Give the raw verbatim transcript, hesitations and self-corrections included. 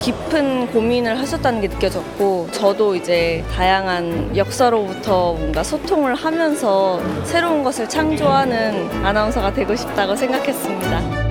깊은 고민을 하셨다는 게 느껴졌고, 저도 이제 다양한 역사로부터 뭔가 소통을 하면서 새로운 것을 창조하는 아나운서가 되고 싶다고 생각했습니다.